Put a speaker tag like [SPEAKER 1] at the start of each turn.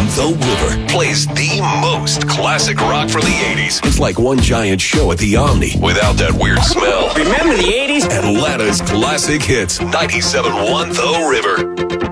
[SPEAKER 1] The River plays the most classic rock from the 80s. It's like one giant show at the Omni without that weird smell.
[SPEAKER 2] Remember the 80s?
[SPEAKER 1] Atlanta's classic hits. 97.1 The River.